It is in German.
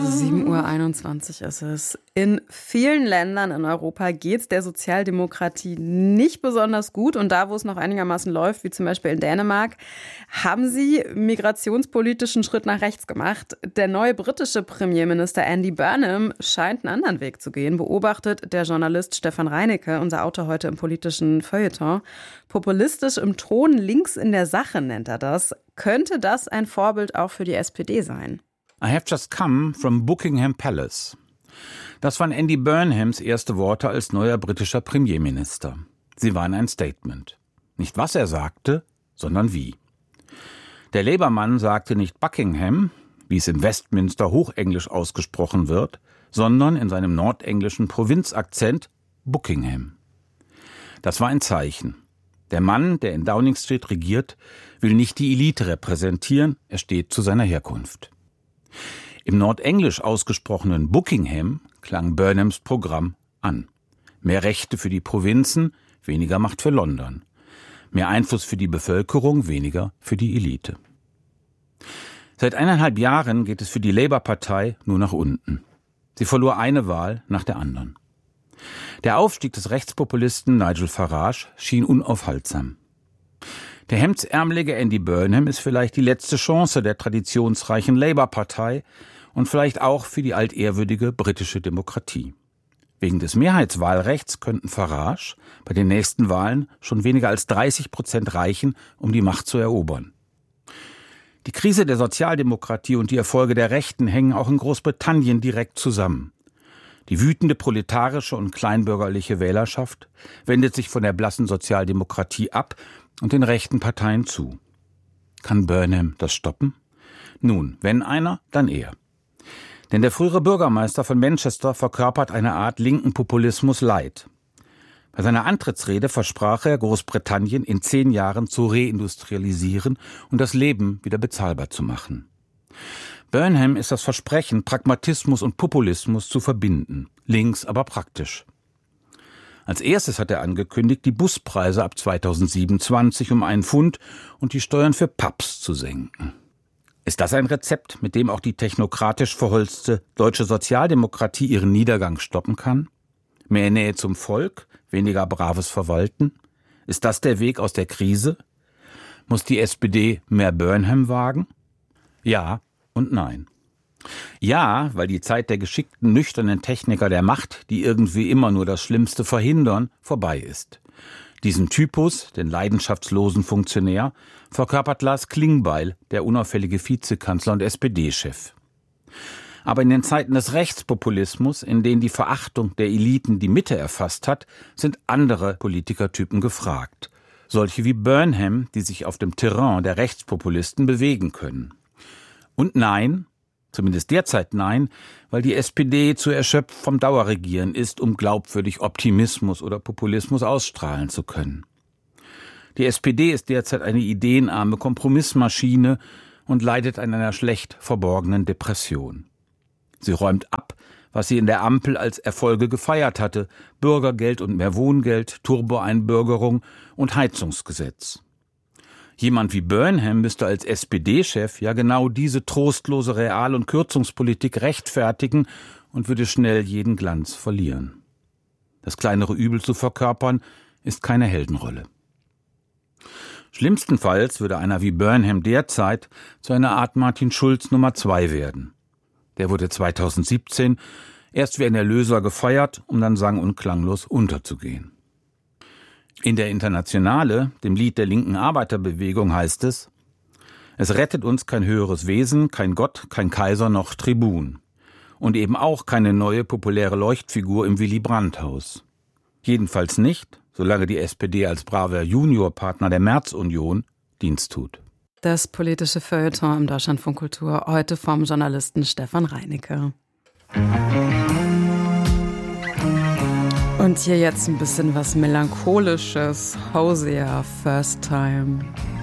7:21 Uhr ist es. In vielen Ländern in Europa geht es der Sozialdemokratie nicht besonders gut. Und da, wo es noch einigermaßen läuft, wie zum Beispiel in Dänemark, haben sie migrationspolitischen Schritt nach rechts gemacht. Der neue britische Premierminister Andy Burnham scheint einen anderen Weg zu gehen, beobachtet der Journalist Stefan Reinecke, unser Autor heute im politischen Feuilleton. Populistisch im Ton, links in der Sache nennt er das. Könnte das ein Vorbild auch für die SPD sein? I have just come from Buckingham Palace. Das waren Andy Burnhams erste Worte als neuer britischer Premierminister. Sie waren ein Statement. Nicht was er sagte, sondern wie. Der Labour-Mann sagte nicht Buckingham, wie es im Westminster hochenglisch ausgesprochen wird, sondern in seinem nordenglischen Provinzakzent Buckingham. Das war ein Zeichen. Der Mann, der in Downing Street regiert, will nicht die Elite repräsentieren, er steht zu seiner Herkunft. Im nordenglisch ausgesprochenen Buckingham klang Burnhams Programm an. Mehr Rechte für die Provinzen, weniger Macht für London. Mehr Einfluss für die Bevölkerung, weniger für die Elite. Seit 1,5 Jahren geht es für die Labour-Partei nur nach unten. Sie verlor eine Wahl nach der anderen. Der Aufstieg des Rechtspopulisten Nigel Farage schien unaufhaltsam. Der hemdsärmelige Andy Burnham ist vielleicht die letzte Chance der traditionsreichen Labour-Partei und vielleicht auch für die altehrwürdige britische Demokratie. Wegen des Mehrheitswahlrechts könnten Farage bei den nächsten Wahlen schon weniger als 30% reichen, um die Macht zu erobern. Die Krise der Sozialdemokratie und die Erfolge der Rechten hängen auch in Großbritannien direkt zusammen. Die wütende proletarische und kleinbürgerliche Wählerschaft wendet sich von der blassen Sozialdemokratie ab und den rechten Parteien zu. Kann Burnham das stoppen? Nun, wenn einer, dann er. Denn der frühere Bürgermeister von Manchester verkörpert eine Art linken Populismus light. Bei seiner Antrittsrede versprach er, Großbritannien in 10 Jahren zu reindustrialisieren und das Leben wieder bezahlbar zu machen. Burnham ist das Versprechen, Pragmatismus und Populismus zu verbinden, links aber praktisch. Als erstes hat er angekündigt, die Buspreise ab 2027 um 1 Pfund und die Steuern für Pubs zu senken. Ist das ein Rezept, mit dem auch die technokratisch verholzte deutsche Sozialdemokratie ihren Niedergang stoppen kann? Mehr Nähe zum Volk, weniger braves Verwalten? Ist das der Weg aus der Krise? Muss die SPD mehr Burnham wagen? Ja und nein. Ja, weil die Zeit der geschickten, nüchternen Techniker der Macht, die irgendwie immer nur das Schlimmste verhindern, vorbei ist. Diesen Typus, den leidenschaftslosen Funktionär, verkörpert Lars Klingbeil, der unauffällige Vizekanzler und SPD-Chef. Aber in den Zeiten des Rechtspopulismus, in denen die Verachtung der Eliten die Mitte erfasst hat, sind andere Politikertypen gefragt. Solche wie Burnham, die sich auf dem Terrain der Rechtspopulisten bewegen können. Und nein, zumindest derzeit nein, weil die SPD zu erschöpft vom Dauerregieren ist, um glaubwürdig Optimismus oder Populismus ausstrahlen zu können. Die SPD ist derzeit eine ideenarme Kompromissmaschine und leidet an einer schlecht verborgenen Depression. Sie räumt ab, was sie in der Ampel als Erfolge gefeiert hatte: Bürgergeld und mehr Wohngeld, Turboeinbürgerung und Heizungsgesetz. Jemand wie Burnham müsste als SPD-Chef ja genau diese trostlose Real- und Kürzungspolitik rechtfertigen und würde schnell jeden Glanz verlieren. Das kleinere Übel zu verkörpern, ist keine Heldenrolle. Schlimmstenfalls würde einer wie Burnham derzeit zu einer Art Martin Schulz Nummer 2 werden. Der wurde 2017 erst wie ein Erlöser gefeiert, um dann sang- und klanglos unterzugehen. In der Internationale, dem Lied der linken Arbeiterbewegung, heißt es: Es rettet uns kein höheres Wesen, kein Gott, kein Kaiser noch Tribun. Und eben auch keine neue populäre Leuchtfigur im Willy-Brandt-Haus. Jedenfalls nicht, solange die SPD als braver Juniorpartner der Merz-Union Dienst tut. Das politische Feuilleton im Deutschlandfunk Kultur, heute vom Journalisten Stefan Reinecke. Und hier jetzt ein bisschen was Melancholisches. Hosea, First Time.